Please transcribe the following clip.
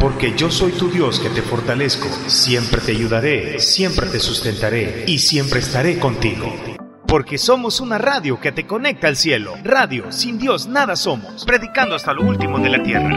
porque yo soy tu Dios que te fortalezco, siempre te ayudaré, siempre te sustentaré y siempre estaré contigo. Porque somos una radio que te conecta al cielo. Radio, sin Dios nada somos, predicando hasta lo último de la tierra.